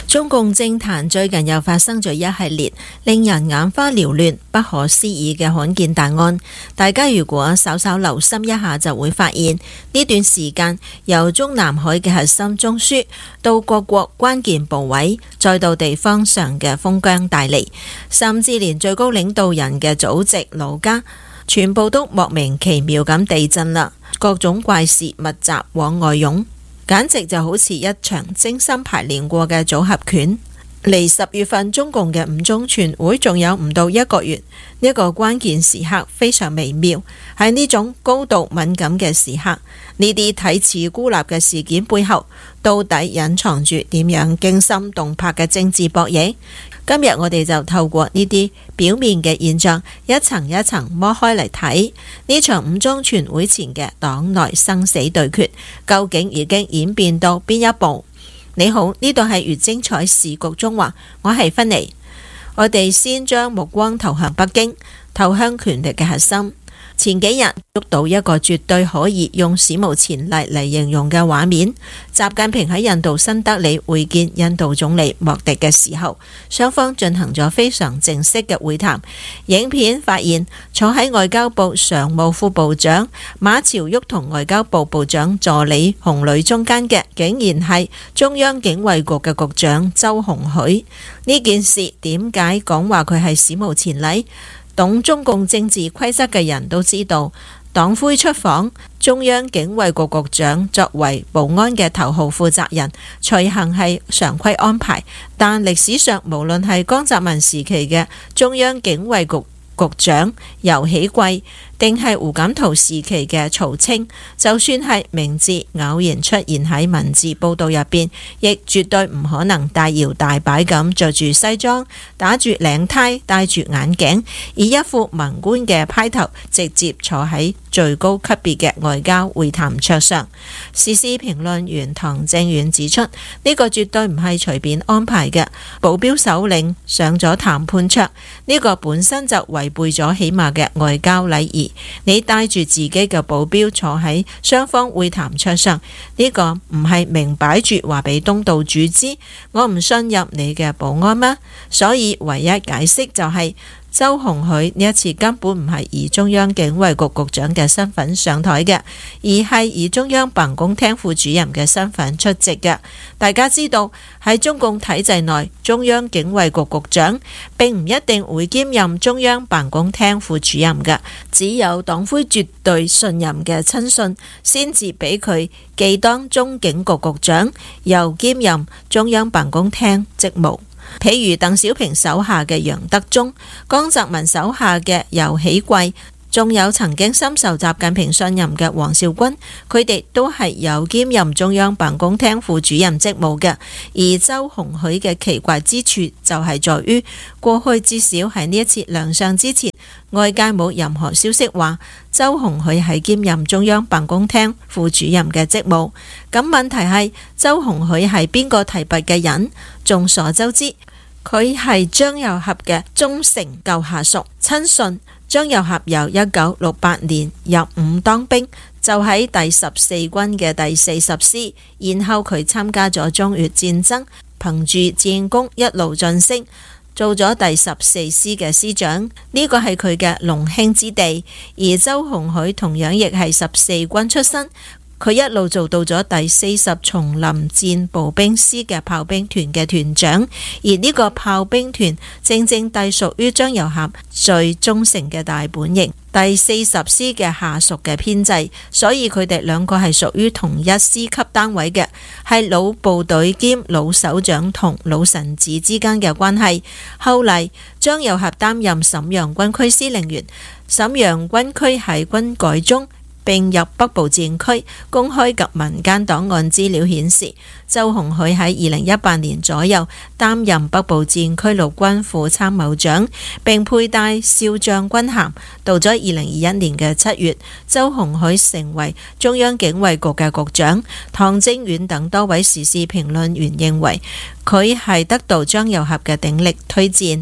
中共政壇最近又發生咗一系列令人眼花繚亂、不可思議嘅罕見大案。大家如果稍稍留心一下，就會發現呢段時間由中南海嘅核心中樞到各國關鍵部位，再到地方上嘅封疆大吏，甚至連最高領導人嘅祖籍老家，全部都莫名其妙咁地震啦，各種怪事密集往外湧。簡直就好似一場精心排練過嘅組合拳。離10月份中共嘅五中全會仲有唔到1個月，呢個關鍵時刻非常微妙。喺呢種高度敏感嘅時刻，呢啲睇似孤立嘅事件背後，到底隱藏住點樣驚心動魄嘅政治博弈？今日我哋就透過呢啲表面嘅現象，一層一層摸開嚟睇，呢場五中全會前嘅黨內生死對決，究竟已經演變到邊一步？你好，呢度係粵精彩時局中華，我係芬妮。我哋先將目光投向北京，投向權力嘅核心。前幾日捉到一個絕對可以用史無前例嚟形容嘅畫面。習近平喺印度新德里會見印度總理莫迪嘅時候，雙方進行咗非常正式嘅會談。影片發現坐喺外交部常務副部長馬朝旭同外交部部長助理洪磊中間嘅，竟然係中央警衛局嘅局長周鴻許。呢件事點解講話佢係史無前例？懂中共政治規則嘅人都知道，黨魁出訪，中央警衛局局長作為保安嘅頭號負責人，隨行係常規安排。但歷史上無論係江澤民時期嘅中央警衛局局長游喜貴，定係胡錦濤時期嘅曹清，就算係名字偶然出現喺文字報道入邊，亦絕對唔可能大搖大擺咁着住西裝，打住領呔，戴住眼鏡，以一副文官嘅派頭，直接坐喺最高級別嘅外交會談桌上。時事評論員唐正遠指出，呢個絕對唔係隨便安排嘅，保鏢首領上咗談判桌，呢個本身就違背咗起碼嘅外交禮儀。你帶住自己嘅保鏢坐喺雙方會談桌上，呢個唔係明擺住話俾東道主知，我唔信任你嘅保安咩？所以唯一解釋就係周鴻許呢一次根本唔係以中央警衛局局長嘅身份上台嘅，而係以中央辦公廳副主任嘅身份出席嘅。大家知道喺中共體制內，中央警衛局局長並唔一定會兼任中央辦公廳副主任嘅，只有黨魁絕對信任嘅親信先至俾佢既當中警局局長，又兼任中央辦公廳職務。譬如鄧小平手下嘅楊德忠，江澤民手下嘅游喜貴，仲有曾經深受習近平信任嘅王少軍，佢哋都係有兼任中央辦公廳副主任職務嘅。而周鴻許嘅奇怪之處就係在於，過去至少喺呢一次亮相之前，外界冇任何消息話周鴻許係兼任中央辦公廳副主任嘅職務。咁問題係周鴻許係邊個提拔嘅人？眾所周知，佢係張又俠嘅忠誠舊下屬親信。張又俠由1968年入伍當兵，就喺第14軍嘅第40師，然後佢參加咗中越戰爭，憑住戰功一路晉升，做咗第14師嘅師長，呢個係佢嘅龍興之地。而周鴻許同樣亦係14軍出身，佢一路做到咗第40叢林戰步兵師嘅炮兵團嘅團長，而呢個炮兵團正正隸屬於張又俠最忠誠嘅大本營第40師嘅下屬嘅編制，所以佢哋兩個係屬於同一師級單位嘅，係老部隊兼老首長同老臣子之間嘅關係。後嚟張又俠擔任瀋陽軍區司令員，瀋陽軍區喺軍改中並入北部戰區。公開及民間檔案資料顯示，周鴻許喺2018年左右擔任北部戰區陸軍副參謀長，並佩戴少將軍銜。到咗2021年嘅7月，周鴻許成為中央警衛局嘅局長。唐正遠等多位時事評論員認為，佢係得到張又俠嘅鼎力推薦。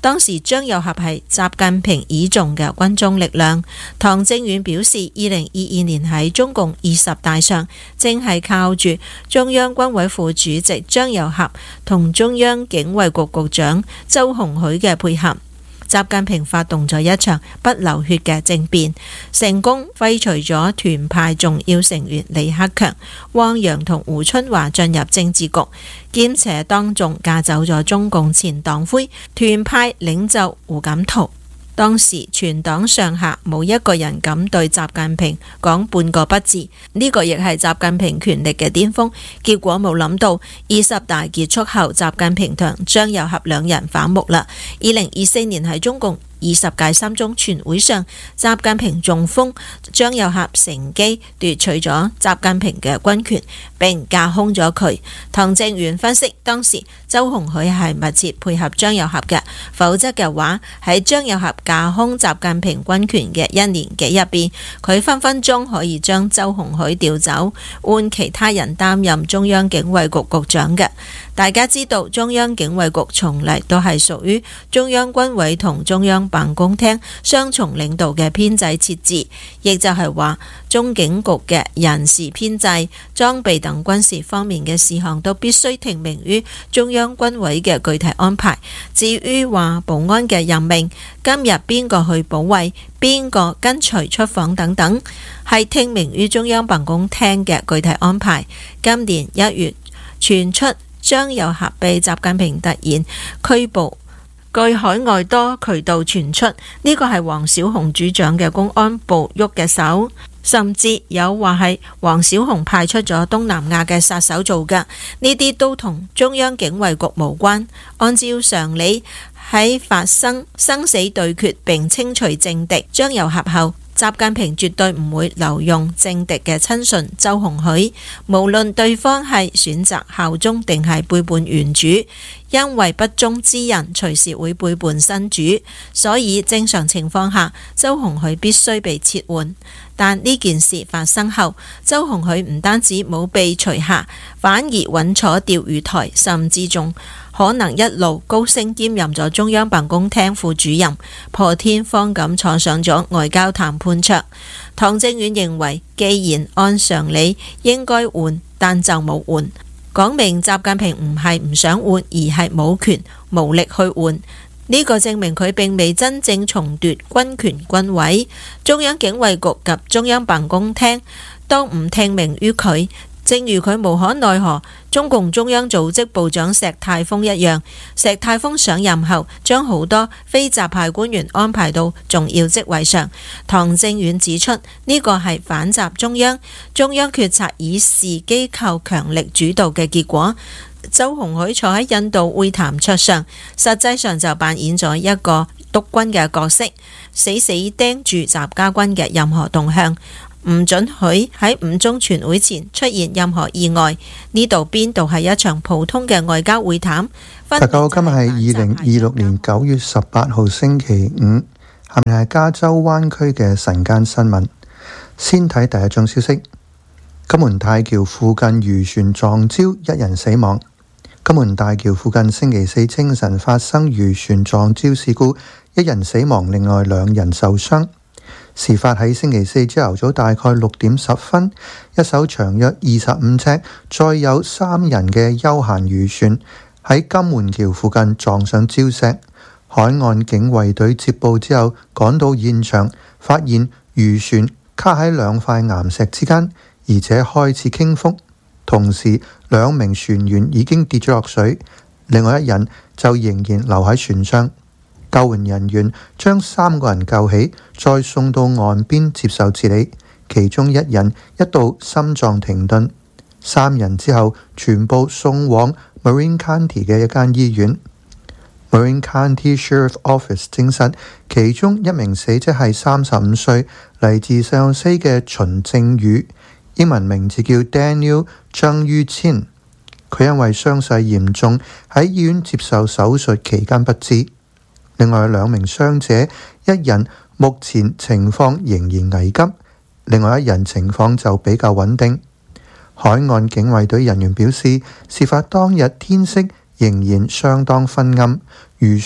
當時張又俠係習近平倚重嘅軍中力量。唐正遠表示，2022年喺中共20大上，正係靠住中央軍委副主席張又俠同中央警衛局局長周鴻許嘅配合，習近平發動咗一場不流血嘅政變，成功廢除咗團派重要成員李克強、汪洋同胡春華進入政治局，兼且當眾架走咗中共前黨魁團派領袖胡錦濤。當時全黨上下冇一個人敢對習近平講半個不字，呢個亦係習近平權力嘅巔峰。結果冇諗到20大結束後，習近平同張又俠兩人反目啦。2024年喺中共20屆三中全會上，習近平中風，張又俠乘機奪取咗習近平嘅軍權，並架空咗佢。唐正遠分析，當時周鴻許係密切配合張又俠嘅，否則嘅話喺張又俠架空習近平軍權嘅1年幾入邊，佢分分鐘可以將周鴻許調走，換其他人擔任中央警衛局局長嘅。大家知道中央警衛局從嚟都係屬於中央軍委同中央辦公廳雙重領導嘅編制設置，亦就係話中警局嘅人事編制、裝備等軍事方面嘅事項都必須聽命於中央軍委嘅具體安排。至於話保安嘅任命，今日邊個去保衛，邊個跟隨出訪等等，係聽命於中央辦公廳嘅具體安排。今年1月傳出張又俠被習近平突然拘捕，據海外多渠道傳出，呢個係黃小紅主掌嘅公安部喐嘅手，甚至有話係黃小紅派出咗東南亞嘅殺手做㗎，呢啲都同中央警衛局無關。按照常理，喺發生生死對決並清除政敵張又俠後，習近平絕對唔會留用政敵嘅親信周鴻許，無論對方係選擇效忠定係背叛原主，因為不忠之人隨時會背叛新主，所以正常情況下周鴻許必須被撤換。但呢件事發生後，周鴻許唔單止冇被除下，反而穩坐釣魚台，甚至仲可能一路高升兼任咗中央辦公廳副主任，破天荒咁坐上咗外交談判桌。唐正遠認為，既然按常理應該換，但就冇換，講明習近平唔係唔想換，而係冇權無力去換。呢個證明佢並未真正重奪軍權軍委，中央警衛局及中央辦公廳都唔聽命於佢。正如佢無可奈何中共中央組織部長石泰峰一樣，石泰峰上任後將好多非習派官員安排到重要職位上。唐正遠指出，呢個係反習中央，中央決策以市機構強力主導嘅結果。周鴻許坐喺印度會談桌上，實際上就扮演咗一個督軍嘅角色，死死盯住習家軍嘅任何動向，唔准許喺5中全會前出現任何意外。呢度邊度係一場普通嘅外交會談？ 大家好，今日係2026年9月18號星期五，下面係加州灣區嘅晨間新聞。先睇第一宗消息：金門大橋附近漁船撞礁，1人死亡。金門大橋附近星期四清晨發生漁船撞礁事故，1人死亡，另外2人受傷。事發喺星期四朝頭早大概6點10分，一艘長約25尺、載有3人嘅休閒漁船喺金門橋附近撞上礁石。海岸警衛隊接報之後趕到現場，發現漁船卡喺2塊岩石之間，而且開始傾覆。同時2名船員已經跌咗落水，另外1人就仍然留喺船上。救援人員將3個人救起，再送到岸邊接受治理，其中1人一度心臟停頓，3人之後全部送往 Marin County 嘅一間醫院。Marin County Sheriff Office 證實，其中1名死者係35歲嚟自聖荷西嘅秦正宇，英文名字叫 Daniel 張于千。佢因為傷勢嚴重喺醫院接受手術期間不治。另外2名傷者，1人目前情況仍然危急，另外1人情況就比較穩定。海岸警衛隊人員表示，事發當日天色仍然相當昏暗，漁船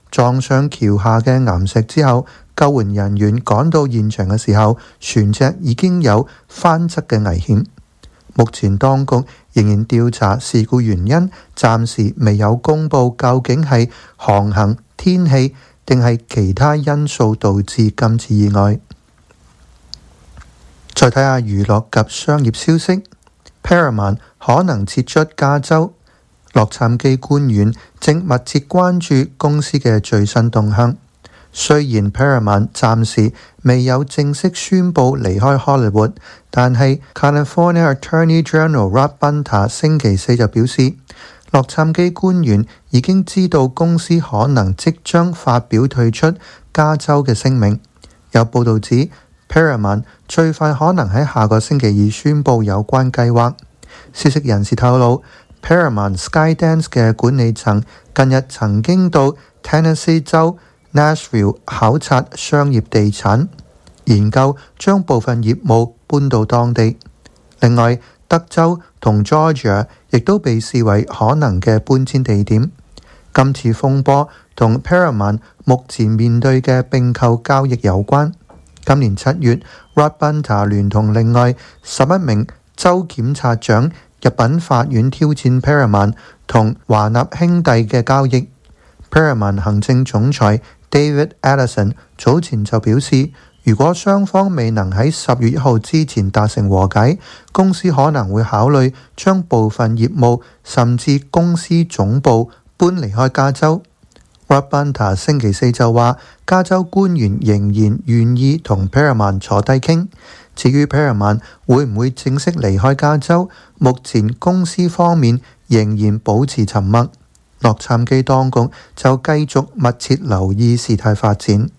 撞上橋下嘅岩石之後，救援人員趕到現場嘅時候，船隻已經有翻側嘅危險。目前當局仍然調查事故原因，暫時未有公布究竟係航行、天氣定係其他因素導致今次意外。再睇下娛樂及商業消息， Paramount 可能撤出加州，洛杉磯官員正密切關注公司嘅最新動向。雖然 Paramount 暫時未有正式宣布離開 Hollywood， 但係 California Attorney General Rob Bonta 星期四就表示，洛杉磯官員已經知道公司可能即將發表退出加州嘅聲明。有報導指 Paramount 最快可能喺下個星期二宣布有關計劃。消息人士透露， Paramount Skydance 嘅管理層近日曾經到 Tennessee 州 Nashville 考察商業地產，研究將部分業務搬到當地。另外，德州同 Georgia 亦都被視為可能嘅搬遷地點。今次風波同 Paramount 目前面對嘅併購交易有關。今年7月 Rob Bonta 聯同另外11名州檢察長入稟法院挑戰 Paramount 同華納兄弟嘅交易。Paramount 行政總裁David Ellison 早前就表示，如果雙方未能喺10月1號之前達成和解，公司可能會考慮將部分業務甚至公司總部搬離開加州。Rob Bonta 星期四就話，加州官員仍然願意同 Paramount 坐低傾。至於 Paramount 會唔會正式離開加州，目前公司方面仍然保持沉默。洛杉磯當局就繼續密切留意事態發展。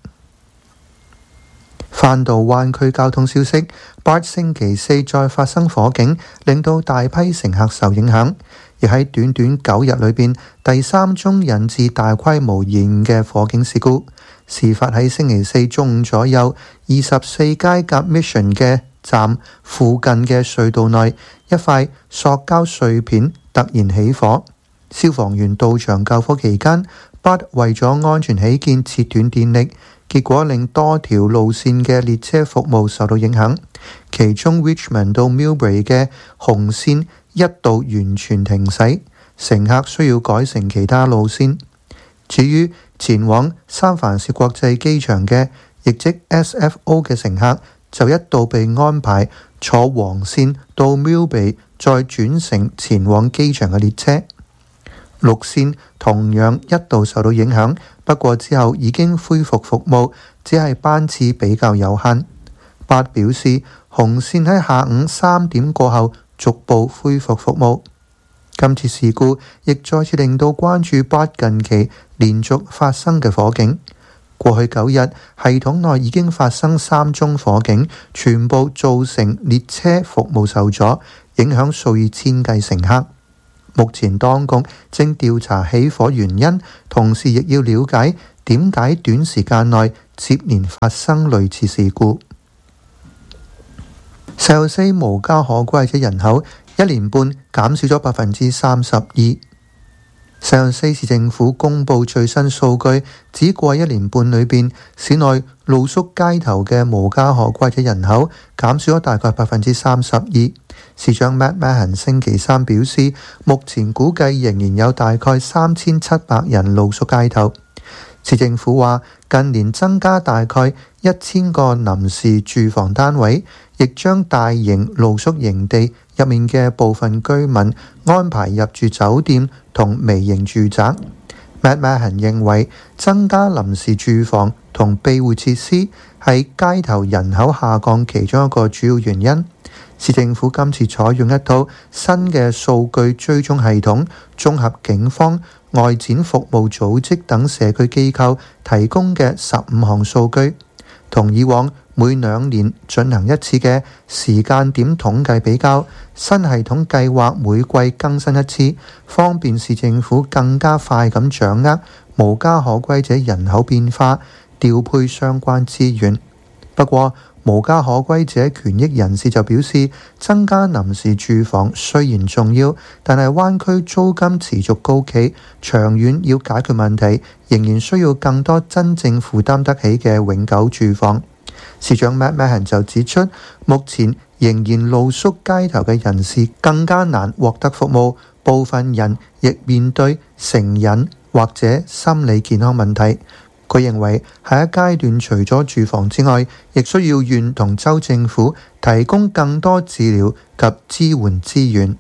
翻到灣區交通消息， BART 星期四再發生火警，令到大批乘客受影響，亦喺短短9日裏邊第3宗引致大規模延誤嘅火警事故。事發喺星期四中午左右，24街夾 Mission 嘅站附近嘅隧道內，一塊塑膠碎片突然起火。消防員到場救火期間， BART 為咗安全起見切斷電力，結果令多條路線嘅列車服務受到影響。其中 Richmond 到 Millbrae 嘅紅線一度完全停駛，乘客需要改乘其他路線。至於前往三藩市國際機場嘅，亦即 SFO 嘅乘客，就一度被安排坐黃線到 Millbrae，再轉乘前往機場嘅列車。綠線同樣一度受到影響，不過之後已經恢復服務，只係班次比較有限。BART表示，紅線喺下午3點過後逐步恢復服務。今次事故亦再次令到關注 BART 近期連續發生嘅火警。過去9日，系統內已經發生3宗火警，全部造成列車服務受阻，影響數以千計乘客。目前當局正調查起火原因，同時亦要了解點解短時間內接連發生類似事故。聖荷西無家可歸者人口1年半減少咗32%。聖荷西市政府公布最新數據，指過1年半裏邊，市內露宿街頭嘅無家可歸者人口減少咗大概32%。市長 Matt Mahan 星期三表示，目前估計仍然有大概3700人露宿街頭。市政府話，近年增加大概1000個臨時住房單位，亦將大型露宿營地入面嘅部分居民安排入住酒店同微型住宅。Matt Mahan 認為，增加臨時住房同庇護設施係街頭人口下降其中一個主要原因。市政府今次採用一套新嘅數據追蹤系統，綜合警方、外展服務組織等社區機構提供嘅15項數據，同以往每2年進行一次嘅時間點統計比較。新系統計劃每季更新一次，方便市政府更加快咁掌握無家可歸者人口變化，調配相關資源。不過， 無家可歸者權益人士就表示，增加臨時住房雖然重要，但係灣區租金持續高企，長遠要解決問題，仍然需要更多真正負擔得起嘅永久住房。市長 Matt Mahan 就指出，目前仍然露宿街頭嘅人士更加難獲得服務，部分人亦面對成癮或者心理健康問題。佢認為下一階段除咗住房之外，亦需要縣同州政府提供更多治療及支援資源。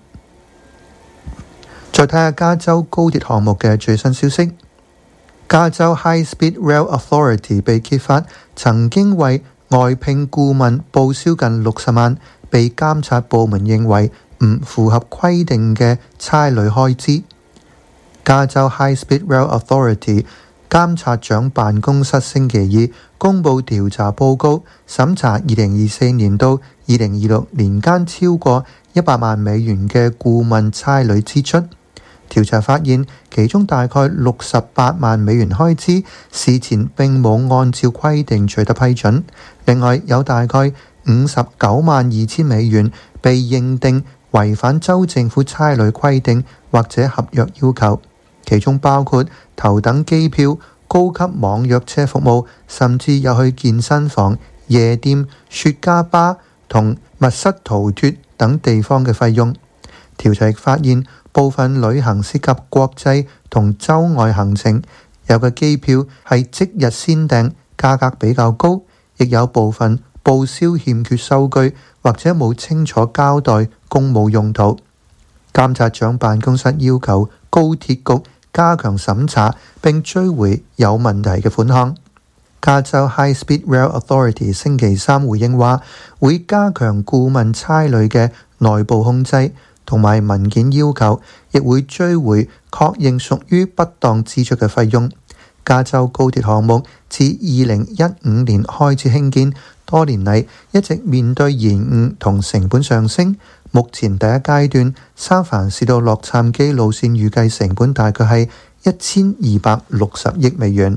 再睇下加州高鐵項目嘅最新消息，加州 High Speed Rail Authority 被揭發曾經為外聘顧問報銷近60萬，被監察部門認為唔符合規定嘅差旅開支。加州 High Speed Rail Authority監察長辦公室星期二公佈調查報告，審查2024年到2026年間超過100萬美元嘅顧問差旅支出。調查發現，其中大概68萬美元開支事前並冇按照規定取得批准，另外有大概59萬2千美元被認定違反州政府差旅規定或者合約要求。其中包括頭等機票、高級網約車服務，甚至有去健身房、夜店、雪茄吧同密室逃脫等地方嘅費用。調查亦發現，部分旅行涉及國際同州外行程，有嘅機票係即日先訂，價格比較高，亦有部分報銷欠缺收據或者冇清楚交代公務用途。監察長辦公室要求高鐵局加強審查並追回有問題嘅款項。加州 High Speed Rail Authority 星期三回應話，會加強顧問差旅嘅內部控制同埋文件要求，亦會追回確認屬於不當支出嘅費用。加州高鐵項目自2015年開始興建，多年嚟一直面對延誤同成本上升。目前第一階段三藩市到洛杉磯路線預計成本大概係1260億美元。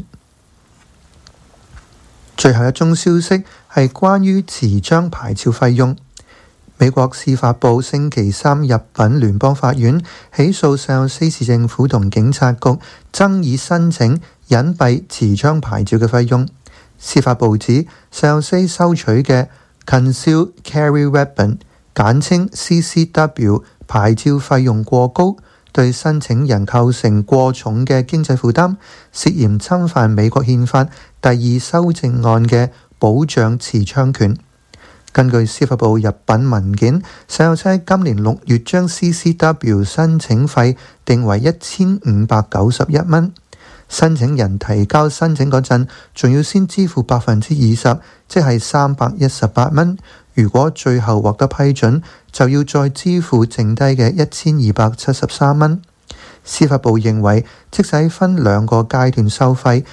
最後一宗消息係關於持槍牌照費用。美國司法部星期三入稟聯邦法院，起訴聖西市政府同警察局爭議申請隱蔽持槍牌照嘅費用。司法部指聖西收取嘅 Concealed Carry Weapon簡稱 CCW 牌照費用過高，對申請人構成過重嘅經濟負擔，涉嫌侵犯美國憲法第2修正案嘅保障持槍權。根據司法部入稟文件，聖西今年6月將 CCW 申請費定為1591蚊。申請人提交申請嗰陣，仲要先支付20%，即係318蚊。如果最後獲得批准，就要再支付剩低嘅1273蚊。司法部認為，即使分2個階段收費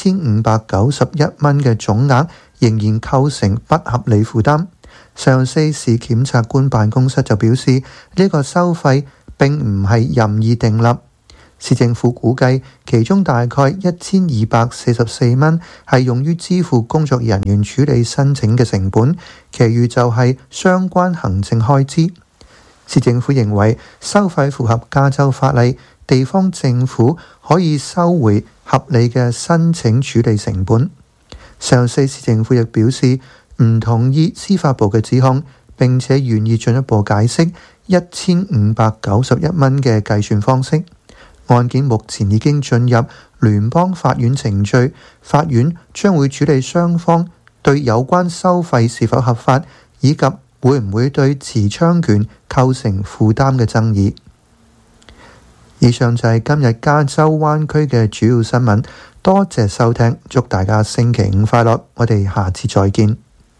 ，1591蚊嘅總額仍然構成不合理負擔。上西市檢察官辦公室就表示，呢個收費並唔係任意訂立。市政府估計，其中大概1244蚊係用於支付工作人員處理申請嘅成本，其餘就係相關行政開支。市政府認為收費符合加州法例，地方政府可以收回合理嘅申請處理成本。上西市政府亦表示唔同意司法部嘅指控，並且願意進一步解釋1591蚊嘅計算方式。案件目前已經進入聯邦法院程序，法院將會處理雙方對有關收費是否合法，以及會唔會對持槍權構成負擔嘅爭議。以上就係今日加州灣區嘅主要新聞，多謝收聽，祝大家星期五快樂，我哋下次再見。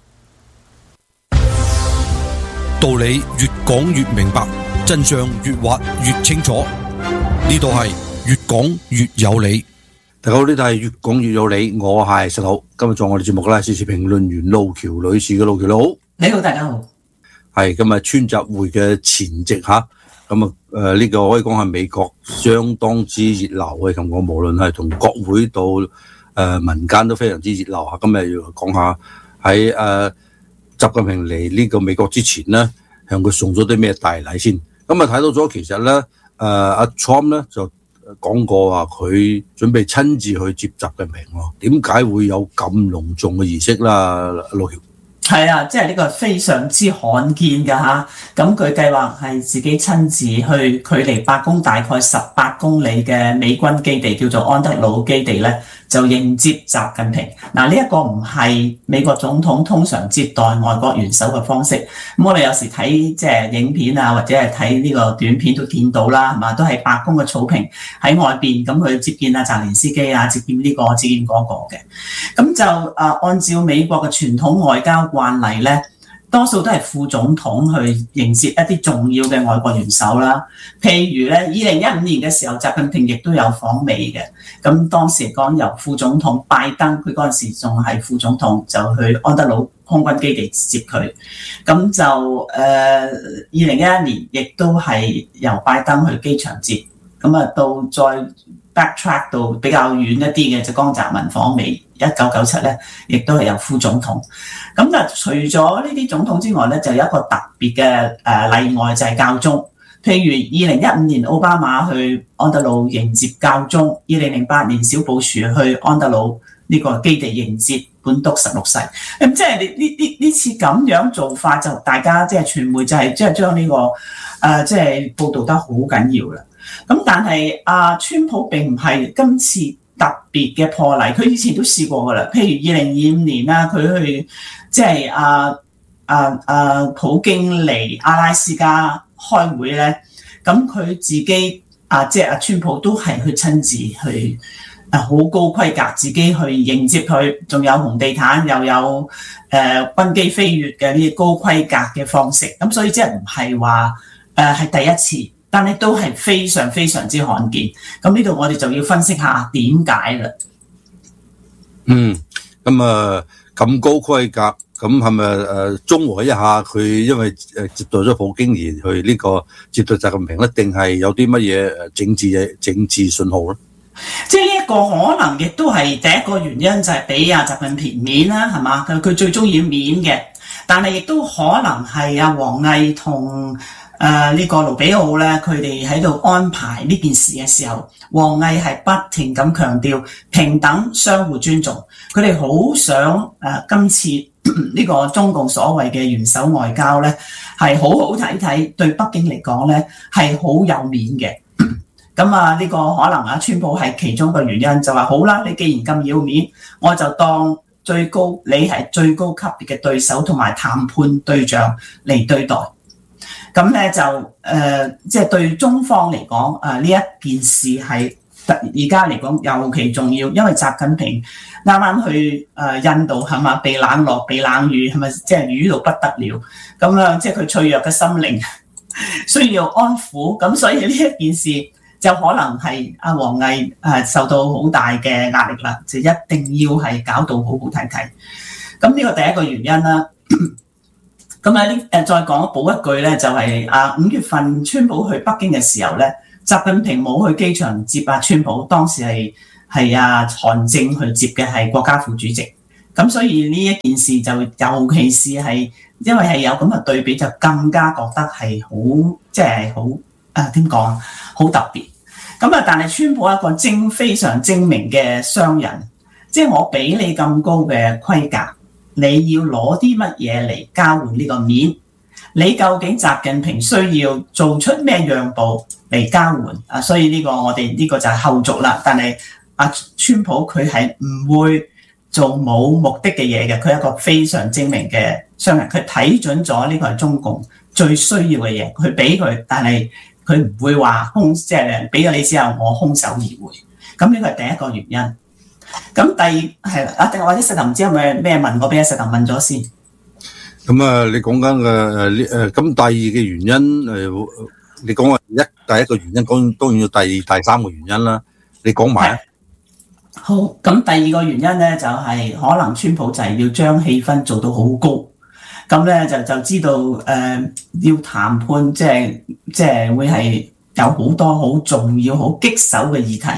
道理越講越明白，真相越挖越清楚。呢度係越講越有理。大家好，呢度係越講越有理，我係石佬。今日做我哋節目嘅時事評論員路橋女士嘅，路橋你好。 你好，大家好。 係今日川習會嘅前夕吓，咁呢個可以講係美國相當之熱鬧嘅，咁我無論係同國會到民間都非常之熱鬧吓。今日要講下喺習近平嚟呢個美國之前咧，向佢送咗啲咩大禮先。咁啊睇到咗其實咧，阿 Trump 咧就講過話佢準備親自去接習近平喎。點解會有咁隆重嘅儀式啦？陸橋係啊，即係呢個非常之罕見㗎嚇。咁佢計劃係自己親自去距離白宮大概18公里嘅美軍基地，叫做安德魯基地咧，就迎接習近平。嗱，呢一個唔係美國總統通常接待外國元首嘅方式。咁我哋有時睇即係影片啊，或者係睇呢個短片都見到啦，係嘛？都係白宮嘅草坪喺外邊咁去接見啊澤連斯基啊，接見呢個接見嗰個嘅。咁就按照美國嘅傳統外交慣例咧，多數都係副總統去迎接一啲重要嘅外國元首啦。譬如咧，2015年嘅時候，習近平亦都有訪美嘅。咁當時嚟講，由副總統拜登，佢嗰陣時仲係副總統，就去安德魯空軍基地接佢。咁就2011年，亦都係由拜登去機場接。咁啊，到再 backtrack 到比較遠一啲嘅就江澤民訪美，1997咧，亦都係由副總統。咁就除咗呢啲總統之外咧，就有一個特別嘅例外，就係教宗。譬如2015年奧巴馬去安德魯迎接教宗，2008年小布殊去安德魯呢個基地迎接本篤16世。咁即係呢次咁樣做法，就大家即係傳媒就係即係將呢個即係報導得好緊要啦。咁但係川普並唔係今次特別嘅破例，佢以前都試過噶啦。譬如2025年啦，佢去即係普京嚟阿拉斯加開會咧，咁佢自己即係川普都係去親自去好高規格，自己去迎接佢，仲有紅地毯，又有軍機飛越嘅呢啲高規格嘅方式。咁所以即係唔係話係第一次。但係都係非常非常之罕見，咁呢度我哋就要分析下點解啦。 咁咁高規格，咁係咪中和一下佢因為接待咗普京而去呢個接待習近平咧？定係有啲乜嘢政治信號咧？ 即係呢一個可能亦都係第一個原因，就係俾習近平面啦，係嘛？佢最中意面嘅，但係亦都可能係王毅同呢個盧比奧咧，佢哋喺度安排呢件事嘅時候，王毅係不停咁強調平等、相互尊重。佢哋好想今次呢個中共所謂嘅元首外交咧，係好好睇睇，對北京嚟講咧係好有面嘅。咁呢個可能川普係其中一個原因，就話好啦，你既然咁要面，我就當你係最高級別嘅對手同埋談判對象嚟對待。咁咧就即係對中方嚟講，呢一件事係而家嚟講尤其重要，因為習近平啱啱去印度係嘛，被冷落、被冷遇係咪，即係瘀到不得了。咁即係佢脆弱嘅心靈需要安撫，咁所以呢一件事就可能係王毅受到好大嘅壓力啦，就一定要係搞到好好睇睇。咁呢個第一個原因啦。咁再講補一句咧，就係5月份川普去北京嘅時候咧，習近平冇去機場接川普，當時係韓正去接嘅，係國家副主席。咁所以呢一件事就尤其是係因為係有咁嘅對比，就更加覺得係好即係好點講好特別。咁但係川普係一個非常精明嘅商人，即係我俾你咁高嘅規格。你要攞啲乜嘢嚟交換呢個面？你究竟習近平需要做出咩讓步嚟交換？所以呢個我哋呢個就係後續啦。但係川普佢係唔會做冇目的嘅嘢嘅，佢係一個非常精明嘅商人，佢睇準咗呢個係中共最需要嘅嘢，佢俾佢，但係佢唔會話即係俾咗你之後我空手而回。咁呢個係第一個原因。咁第二係啦，定或者石頭唔知係咪咩問我，俾阿石頭問咗先。 咁你講緊嘅咁第二嘅原因你講話第一個原因，當然要第三個原因啦。你講埋啊。 好，咁第二個原因咧就係可能川普就係要將氣氛做到好高，咁咧就知道要談判即係會係有好多好重要、好棘手嘅議題。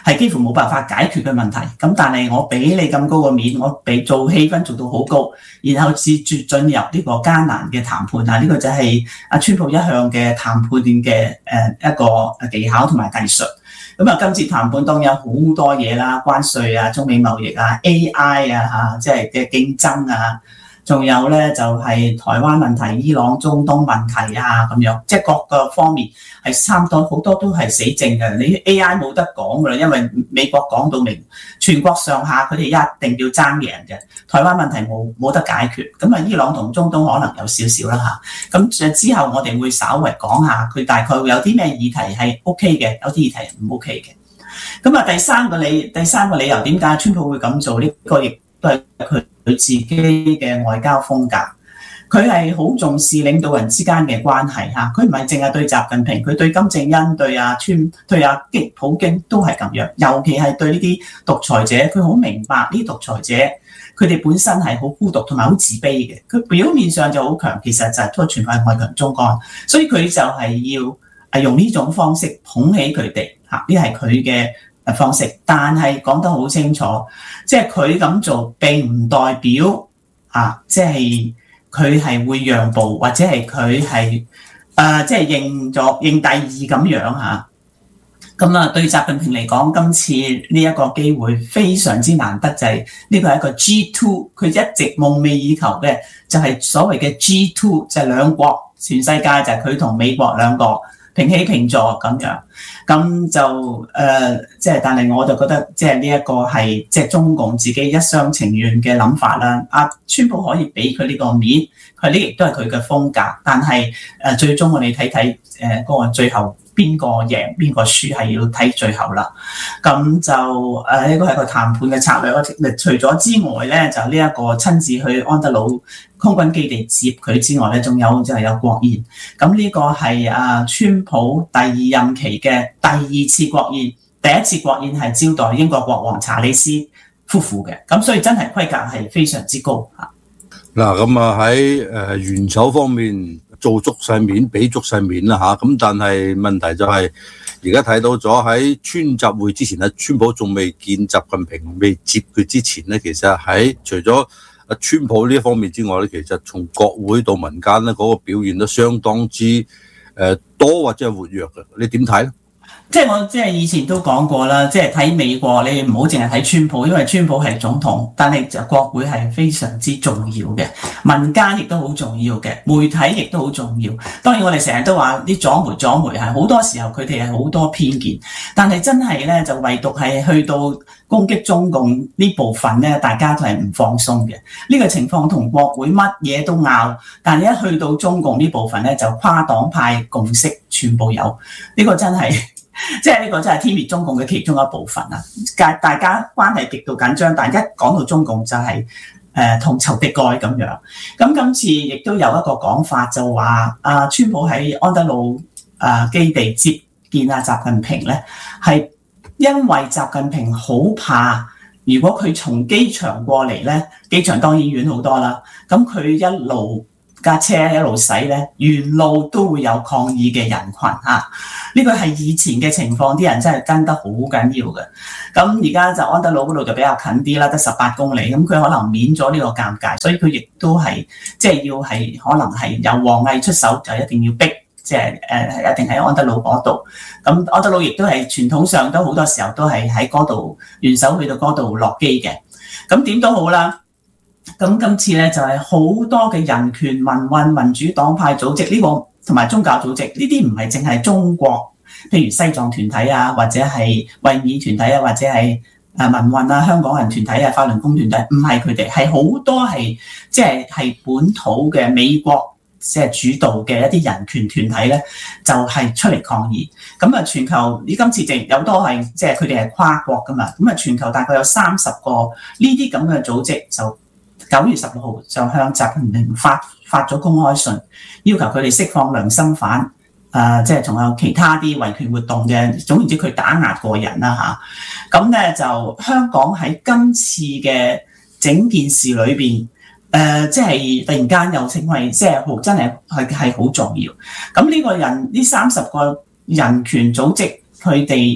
係幾乎冇辦法解決嘅問題。咁但係我俾你咁高個面，我俾做氣氛做到好高，然後至進入呢個艱難嘅談判啊！呢個就係阿川普一向嘅談判嘅一個技巧同埋技術。咁啊，今次談判當然有好多嘢啦，關稅啊、中美貿易啊、AI 啊即係嘅競爭啊。仲有咧就係台灣問題、伊朗、中東問題啊咁樣，即係各個方面係差唔多好多都係死症嘅。你 AI 冇得講㗎啦，因為美國講到明，全國上下佢哋一定要爭贏嘅。台灣問題冇得解決，咁啊伊朗同中東可能有少少啦嚇。咁之後我哋會稍微講下佢大概會有啲咩議題係 OK 嘅，有啲議題唔 OK 嘅。咁啊第三個理由點解川普會咁做？呢個亦都係佢自己嘅外交風格，佢係好重視領導人之間嘅關係嚇，佢唔係淨係對習近平，佢對金正恩、對阿普京都係咁樣，尤其係對呢啲獨裁者，佢好明白呢啲獨裁者佢哋本身係好孤獨同埋好自卑嘅，佢表面上就好強，其實就係都全係外強中乾，所以佢就係要用呢種方式捧起佢哋嚇，呢係佢嘅方式，但係講得好清楚，即係佢咁做並唔代表即係佢係會讓步，或者係佢係即係認第二咁樣嚇。咁啊，對習近平嚟講，今次呢一個機會非常之難得，就係呢個係一個 G2， 佢一直夢寐以求嘅就係所謂嘅 G2， 就係兩國，全世界就係佢同美國兩個平起平坐咁樣，咁就即係，但係我就覺得即係呢一個係即係中共自己一廂情願嘅諗法啦。阿川普可以俾佢呢個面，佢呢亦都係佢嘅風格，但係最終我哋睇睇嗰個最後邊個贏邊個輸係要睇最後啦。咁就呢個係個談判嘅策略。除咗之外咧，就呢一個親自去安德魯空軍基地接佢之外咧，仲有就係有國宴。咁呢個係川普第二任期嘅第二次國宴，第一次國宴係招待英國國王查理斯夫婦嘅，咁所以真係規格係非常之高嚇。 嗱，咁喺元首方面做足晒面，俾足晒面啦嚇，咁但係問題就係而家睇到咗喺川習會之前咧，川普仲未見習近平，未接佢之前咧，其實喺除咗川普呢一方面之外咧，其實從國會到民間咧嗰個表現都相當之多或者係活躍嘅，你點睇咧？ 即係我以前都講過啦，即係睇美國你唔好淨係睇川普，因為川普係總統，但係就國會係非常之重要嘅，民間亦都好重要嘅，媒體亦都好重要。當然我哋成日都話啲左媒係好多時候佢哋係好多偏見，但係真係咧就唯獨係去到攻擊中共呢部分咧，大家都係唔放鬆嘅。呢個情況同國會乜嘢都拗，但係一去到中共呢部分咧，就跨黨派共識全部有。呢個真係即係呢個真係天滅中共嘅其中一部分啊！大家關係極度緊張，但係一講到中共就係同仇敵愾咁樣。咁今次亦都有一個講法，就話川普喺安德魯基地接見習近平咧，係因為習近平好怕，如果佢從機場過嚟咧，機場當然遠好多啦，咁佢一路架車一路駛咧，沿路都會有抗議嘅人群嚇。呢個係以前嘅情況，啲人真係跟得好緊要嘅。咁而家就安德魯嗰度就比較近啲啦，得18公里，咁佢可能免咗呢個尷尬，所以佢亦都係即係要係可能係由王毅出手，就一定要逼，即係一定喺安德魯嗰度。咁安德魯亦都係傳統上都好多時候都係喺嗰度元首去到嗰度落機嘅。咁點都好啦。咁今次咧就係好多嘅人權、民運、民主黨派組織呢個同埋宗教組織，呢啲唔係淨係中國，譬如西藏團體啊，或者係維吾爾團體啊，或者係民運啊、香港人團體啊、法輪功團體，唔係佢哋，係好多係即係本土嘅美國即係主導嘅一啲人權團體咧，就係出嚟抗議。咁啊，全球呢今次有多係即係佢哋係跨國噶嘛，咁啊全球大概有30個呢啲咁嘅組織就。9月16號就向習近平發咗公開信，要求佢哋釋放良心犯，即係仲有其他啲維權活動嘅，總言之佢打壓過人啦嚇。咁咧就香港喺今次嘅整件事裏邊，即係突然間又成為即係真係好重要。咁呢個人呢30個人權組織，佢哋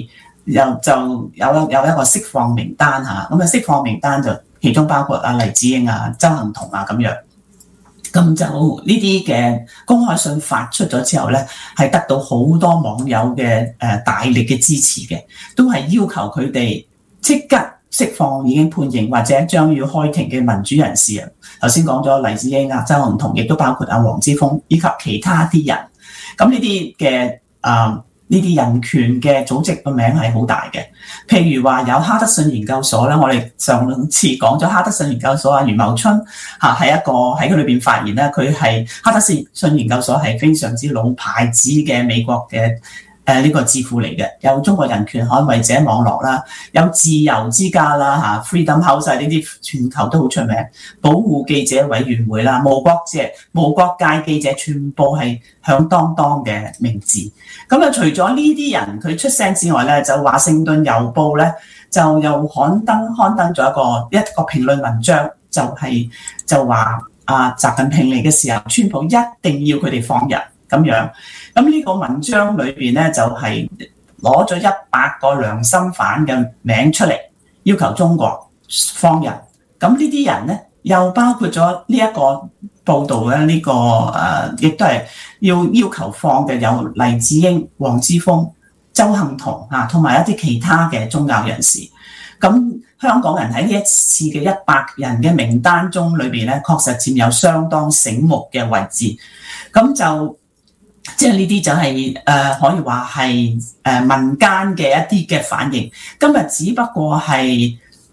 就有一個釋放名單嚇，咁釋放名單就其中包括黎智英啊、鄒幸彤啊咁樣。咁就呢啲嘅公開信發出咗之後咧，係得到好多網友嘅大力嘅支持嘅，都係要求佢哋即刻釋放已經判刑或者將要開庭嘅民主人士啊。頭先講咗黎智英啊、鄒幸彤，亦都包括黃之鋒以及其他啲人。咁呢啲嘅呢啲人權嘅組織個名係好大嘅，譬如話有哈德遜研究所啦，我哋上次講咗哈德遜研究所啊，余茂春係一個喺佢裏邊發言咧，佢係哈德遜研究所係非常之老牌子嘅美國嘅呢個智庫嚟嘅，有中國人權捍衛者網絡啦，有自由之家啦Freedom House 呢啲全球都好出名，保護記者委員會啦，無國界記者全部係響當當嘅名字。咁除咗呢啲人佢出聲之外咧，就華盛頓郵報咧就又刊登咗一個評論文章，就話習近平嚟嘅時候，川普一定要佢哋放人咁樣。咁呢個文章裏邊咧就係攞咗100個良心犯嘅名出嚟，要求中國放人。咁呢啲人咧又包括咗呢一個報導咧，亦都係要求放嘅有黎智英、黃之鋒、鄒幸彤同埋一啲其他嘅宗教人士。咁香港人喺呢一次嘅100人嘅名單中裏邊咧，確實佔有相當醒目嘅位置。咁就即係呢啲就係可以話係民間嘅一啲嘅反應。今日只不過係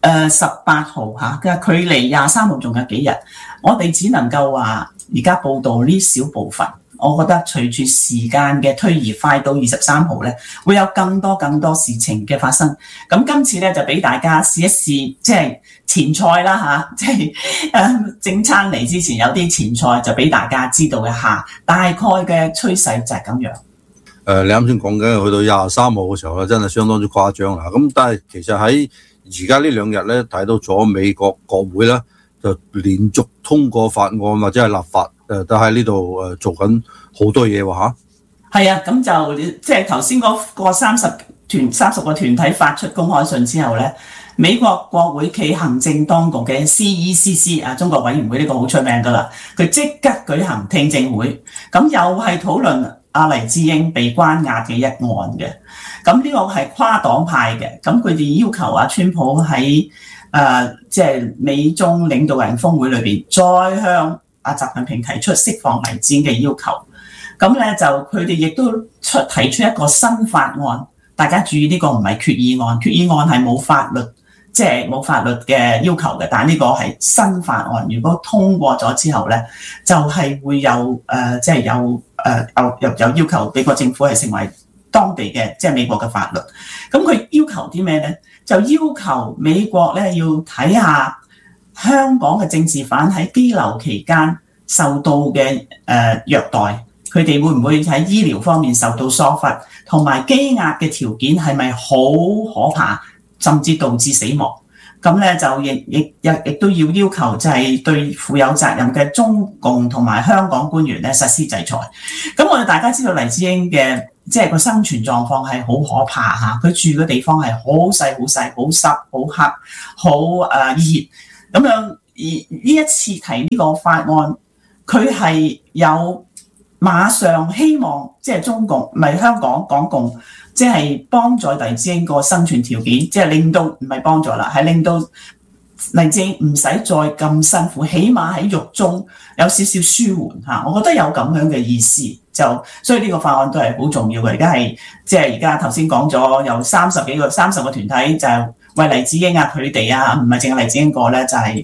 18號嘅距離23號仲有幾日，我哋只能夠話而家報道呢小部分。我覺得隨住時間嘅推移，快到23號咧，會有更多事情嘅發生。咁今次咧就俾大家試一試，即係前菜啦即係正餐嚟之前有啲前菜，就俾大家知道一下大概嘅趨勢就係咁樣。 你啱先講緊去到23號嘅時候咧，真係相當之誇張啦。咁但係其實喺而家呢2日咧，睇到咗美國國會咧就連續通過法案或者係立法。都喺呢度做緊好多嘢喎嚇。係啊，咁就即係頭先嗰個30個團體發出公開信之後咧，美國國會暨行政當局嘅 CECC 中國委員會呢個好出名噶啦，佢即刻舉行聽證會，咁又係討論黎智英被關押嘅一案嘅。咁呢個係跨黨派嘅，咁佢哋要求川普喺即係美中領導人峰會裏邊再向習近平提出釋放黎智英嘅要求，咁咧就佢哋亦都提出一個新法案。大家注意，呢個唔係決議案，決議案係冇法律，即係冇法律嘅要求嘅。但係呢個係新法案，如果通過咗之後咧，就係會有即係有要求美國政府係成為當地嘅即係美國嘅法律。咁佢要求啲咩咧？就要求美國咧要睇下香港嘅政治犯喺羈留期間受到嘅虐待，佢哋會唔會喺醫療方面受到疏忽，同埋羈押嘅條件係咪好可怕，甚至導致死亡？咁咧就亦都要求就係對負有責任嘅中共同埋香港官員咧實施制裁。咁我哋大家知道黎智英嘅即係個生存狀況係好可怕嚇，佢住嘅地方係好細、好濕、好黑、好熱。咁樣而呢一次提呢個法案，佢係有馬上希望即係中共唔係香港港共，即係幫助黎智英個生存條件，即係令到唔係幫助啦，係令到黎智英唔使再咁辛苦，起碼喺獄中有少少舒緩嚇。我覺得有咁樣嘅意思，就所以呢個法案都係好重要嘅。而家係即係而家頭先講咗有30個團體就係為黎智英佢哋唔係淨係黎智英個咧，就係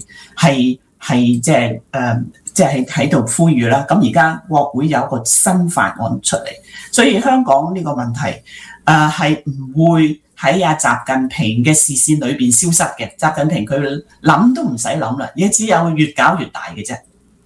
即係喺度呼籲啦。咁而家國會有個新法案出嚟，所以香港呢個問題係唔會喺習近平嘅視線裏邊消失嘅。習近平佢諗都唔使諗啦，而家只有越搞越大嘅啫。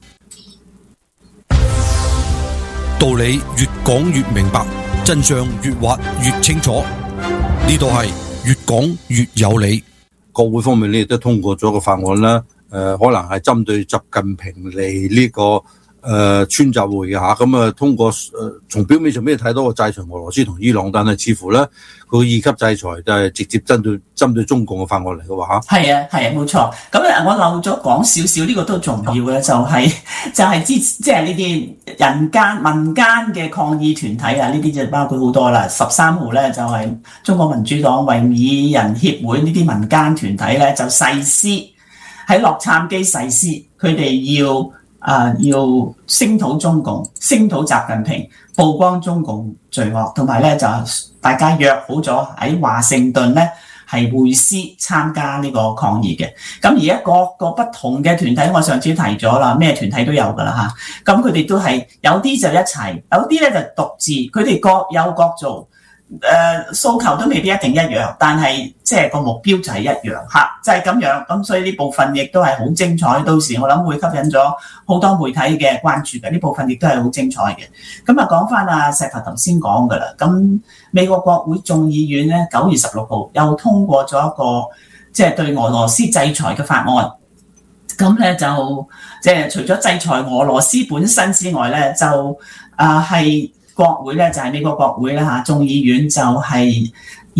道理越講越明白，真相越挖越清楚。呢度係越講越有理。國會方面呢亦都通過咗個法案啦，可能係針對習近平嚟呢個川習會嘅嚇，咁啊通過從表面上面睇到個制裁俄羅斯同伊朗，但係似乎咧佢二級制裁就係直接針對中共嘅法案嚟嘅喎嚇。 係啊，冇錯。咁我漏咗講少少，呢個都重要嘅，就係即係呢啲民間嘅抗議團體啊，呢啲就包括好多啦。13號咧就係中國民主黨維吾爾人協會呢啲民間團體咧就誓師喺洛杉磯誓師，佢哋要聲討中共，聲討習近平，曝光中共罪惡，同埋咧就大家約好咗喺華盛頓咧係會師參加呢個抗議嘅。咁而家各個不同嘅團體，我上次提咗啦，咩團體都有㗎啦嚇。咁佢哋都係有啲就一齊，有啲咧就獨自，佢哋各有各做。訴求都未必一定一樣，但係即係個目標就係一樣嚇，就係咁樣。咁所以呢部分亦都係好精彩，到時我諗會吸引咗好多媒體嘅關注嘅。呢部分亦都係好精彩嘅。咁啊講翻阿石頭先講㗎啦。咁美國國會眾議院咧9月16號又通過咗一個即係對俄羅斯制裁嘅法案。咁咧就即係除咗制裁俄羅斯本身之外咧，就係。國會咧就係美國國會啦嚇，眾議院就係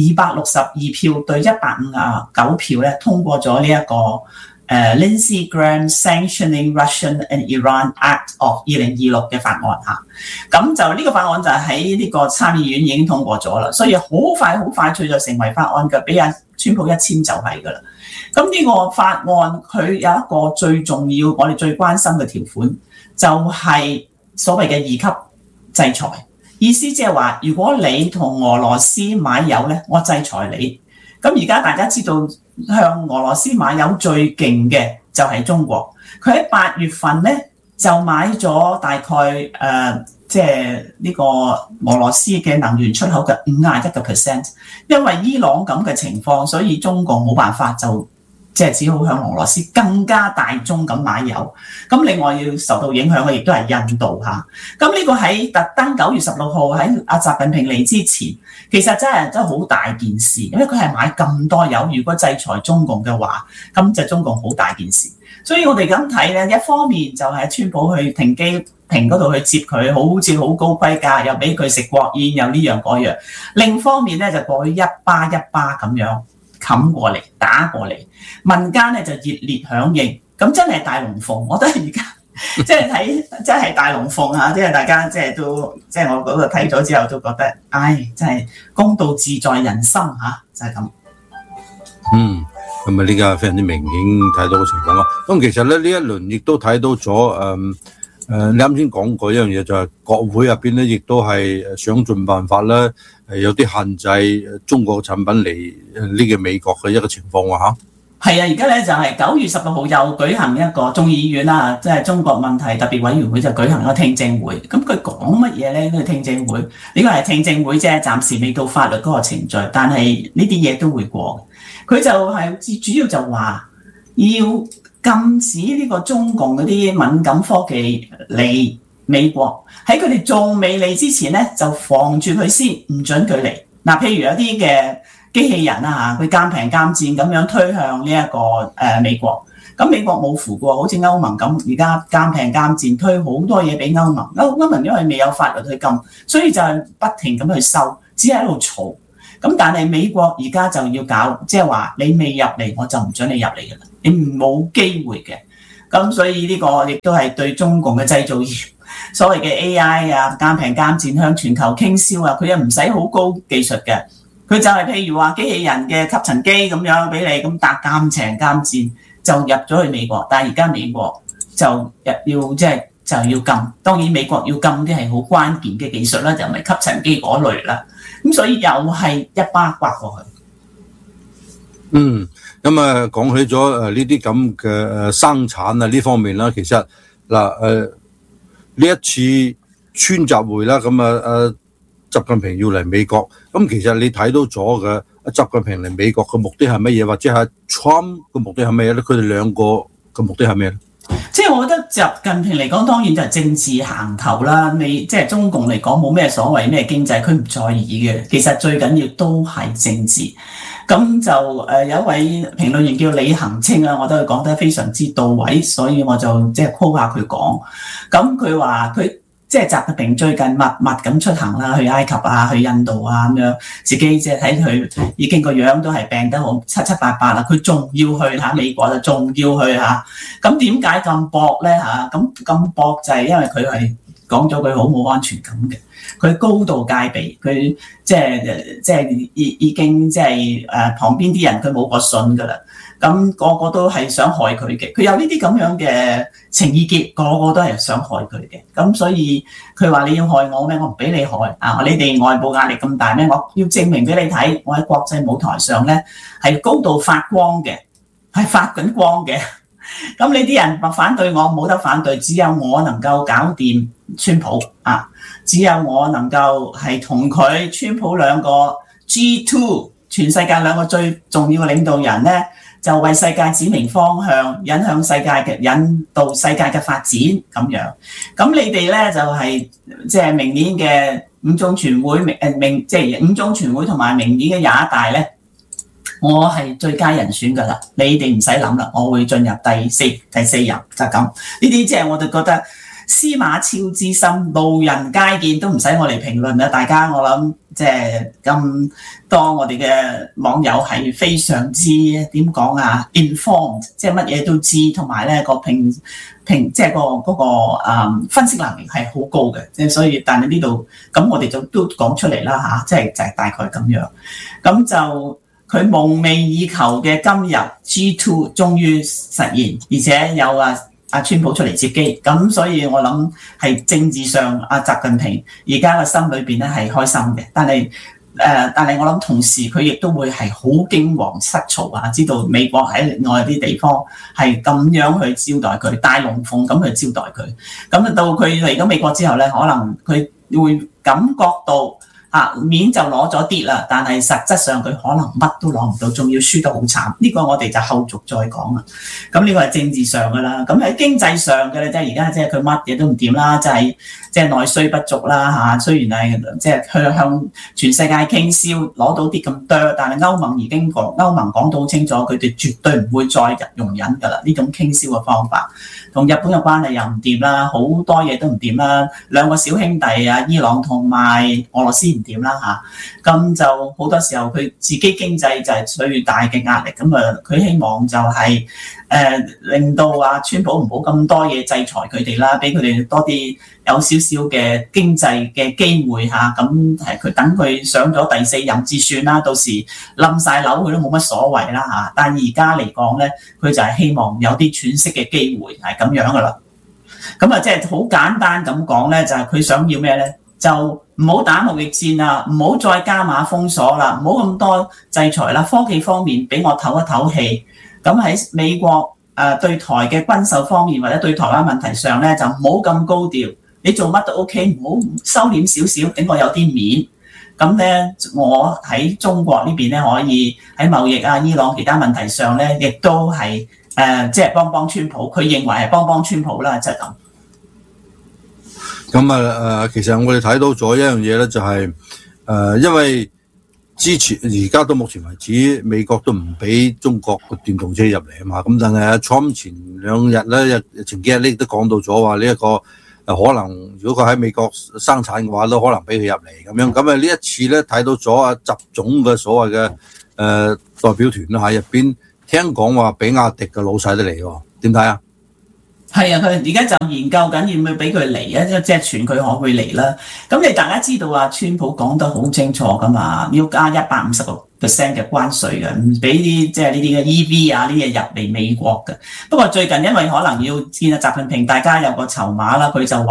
262票對159票咧通過咗呢一個Lindsey Graham Sanctioning Russian and Iran Act of 2026嘅法案嚇。咁就呢個法案就喺呢個參議院已經通過咗啦，所以好快脆就成為法案嘅，俾阿川普一簽就係㗎啦。咁呢個法案佢有一個最重要，我哋最關心嘅條款就係所謂嘅2級制裁。意思即係話，如果你同俄羅斯買油咧，我制裁你。咁而家大家知道向俄羅斯買油最勁嘅就係中國，佢喺8月份咧就買咗大概即係呢個俄羅斯嘅能源出口嘅51%，因為伊朗咁嘅情況，所以中國冇辦法就即係只好向俄羅斯更加大宗咁買油。咁另外要受到影響嘅亦都係印度嚇。咁呢個喺特登9月16號喺阿習近平嚟之前，其實真係好大件事，因為佢係買咁多油，如果制裁中共嘅話，咁就中共好大件事。所以我哋咁睇咧，一方面就係川普去停機坪嗰度去接佢，好似好高規格，又俾佢食國宴，又呢樣嗰樣。另一方面咧就過去一巴咁樣冚過嚟，打過嚟，民間咧就熱烈響應，咁真係大龍鳳。我覺得而家即係睇真係大龍鳳啊！即係大家即係都即係我嗰個睇咗之後都覺得，唉，真係公道自在人心嚇，就係咁。 咁啊呢個非常之明顯睇到嘅情況啦。咁其實咧呢一輪亦都睇到咗你啱先講過一樣嘢，就係國會入邊咧，亦都係想盡辦法咧，有啲限制中國產品嚟呢個美國嘅一個情況喎嚇。 係啊，而家咧就係9月16號又舉行一個眾議院啦，即係中國問題特別委員會就舉行一個聽證會。咁佢講乜嘢咧？呢個聽證會呢個係聽證會啫，暫時未到法律嗰個程序，但係呢啲嘢都會過。佢就係主要就話要禁止呢個中共嗰啲敏感科技嚟美國，喺佢哋仲未嚟之前咧，就防住佢先，唔準佢嚟。嗱，譬如有啲嘅機器人啊，佢監平監賤咁樣推向呢一個美國，咁美國冇符過，好似歐盟咁，而家監平監賤推好多嘢俾歐盟，歐盟因為未有法律去禁，所以就係不停咁去收，只係喺度嘈。咁但係美國而家就要搞，即係話你未入嚟，我就唔準你入嚟㗎啦，你冇機會嘅。咁所以呢個亦都係對中共嘅製造業，所謂嘅 AI 啊，監平監賤向全球傾銷啊，佢又唔使好高技術嘅，佢就係譬如話機器人嘅吸塵機咁樣俾你咁搭監平監賤就入咗去美國，但係而家美國就要即係就要禁，當然美國要禁啲係好關鍵嘅技術啦，就唔係吸塵機嗰類啦。咁所以又係一巴刮過去。 咁啊講起咗呢啲咁嘅生產啊呢方面啦，其實嗱呢一次川習會啦，咁習近平要嚟美國，咁其實你睇到咗嘅習近平嚟美國嘅目的係乜嘢，或者係 Trump 嘅目的係乜嘢咧？佢哋兩個嘅目的係咩咧？ 即係我覺得習近平嚟講，當然就係政治行頭啦。你即係中共嚟講冇咩所謂咩經濟，佢唔在意嘅。其實最緊要都係政治。咁就有一位評論員叫李恒清啊，我覺得佢講得非常之到位，所以我就即係 call 下佢講。咁佢話佢即係習近平最近密密咁出行啦，去埃及啊，去印度啊咁樣，自己即係睇佢已經個樣都係病得好七七八八啦，佢仲要去美國就仲要去嚇，咁點解咁搏咧嚇？咁搏就係因為佢係講咗句好冇安全感嘅，佢高度戒備，佢即係已經即係旁邊啲人佢冇個信噶啦。咁個個都係想害佢嘅，佢有呢啲咁樣嘅情意結，個個都係想害佢嘅。咁所以佢話你要害我咩？我唔俾你害啊！你哋外部壓力咁大咩？我要證明俾你睇，我喺國際舞台上咧係高度發光嘅，係發緊光嘅。咁你啲人反對我冇得反對，只有我能夠搞掂川普啊！只有我能夠係同佢川普兩個 G2 全世界兩個最重要嘅領導人咧。就為世界指明方向，引導世界嘅發展咁樣。咁你哋咧就係即係明年嘅五中全會，即係五中全會同埋明年嘅21大咧，我係最佳人選噶啦。你哋唔使諗啦，我會進入第四任就咁。呢啲即係我哋覺得司馬昭之心，路人皆見，都唔使我嚟評論啦。大家我諗即係咁多我哋嘅網友係非常之點講啊 informed， 即係乜嘢都知，同埋咧個評即係個分析能力係好高嘅。即係所以，但係呢度咁我哋就都講出嚟啦嚇，即係就係大概咁樣。咁就佢夢寐以求嘅今日 G2 終於實現，而且有川普出嚟接機，咁所以我諗係政治上習近平而家嘅心裏邊咧係開心嘅，但係我諗同時佢亦都會係好驚惶失措啊！知道美國喺外啲地方係咁樣去招待佢，大龍鳳咁去招待佢，咁到佢嚟咗美國之後咧，可能佢會感覺到。面就攞咗啲啦，但係實質上佢可能乜都攞唔到，仲要輸得好慘。呢個我哋就後續再講啦。咁呢個係政治上噶啦，咁喺經濟上嘅咧，即係而家即係佢乜嘢都唔掂啦，就係即係內需不足啦嚇。雖然係即係向全世界傾銷攞到啲咁多，但係歐盟講到好清楚，佢哋絕對唔會再容忍噶啦呢種傾銷嘅方法。同日本嘅關係又唔掂啦，好多嘢都唔掂啦。兩個小兄弟伊朗同埋俄羅斯唔掂啦嚇，咁就好多時候佢自己經濟就係最大嘅壓力，咁佢希望就係令到川普唔好咁多嘢制裁佢哋啦，俾佢哋多啲有少少嘅經濟嘅機會嚇，咁係佢等佢上咗第4任至算啦，到時冧晒樓佢都冇乜所謂啦嚇。但係而家嚟講咧，佢就係希望有啲喘息嘅機會係咁樣噶啦。咁即係好簡單咁講咧，就係佢想要咩咧？就唔好打貿易戰啦，唔好再加碼封鎖啦，唔好咁多制裁啦。科技方面俾我唞一唞氣。咁喺美國對台嘅軍售方面或者對台灣問題上咧，就唔好咁高調。你做乜都 OK， 唔好收斂少少，等我有啲面。咁咧，我喺中國呢邊咧，可以喺貿易伊朗其他問題上咧，亦都係即係幫川普。佢認為係幫川普啦，就係咁。 咁其實我哋睇到咗一樣嘢咧，就係因為之前而家到目前為止，美國都唔俾中國嘅電動車入嚟啊嘛。咁但係Trump前2日咧，前幾日呢都講到咗話呢一個可能，如果佢喺美國生產嘅話，都可能俾佢入嚟咁樣。咁呢一次咧睇到咗習總嘅所謂嘅代表團啦，喺入邊聽講話比亞迪嘅老細都嚟喎，點睇啊？ 係啊，佢而家就研究緊要唔要俾佢嚟啊，即係傳佢可會嚟啦。咁你大家知道川普講得好清楚噶嘛，要加150% 嘅關稅嘅，唔俾啲即係呢啲嘅 EV 呢啲嘢入嚟美國嘅。不過最近因為可能要見習近平，大家有個籌碼啦，佢就話